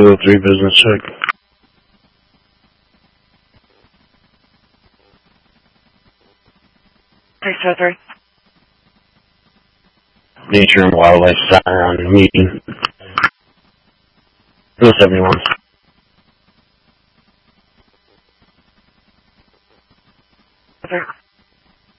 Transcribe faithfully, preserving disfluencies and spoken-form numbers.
two oh three business check. six oh three. Nature and Wildlife Center on the meeting. No seventy-one.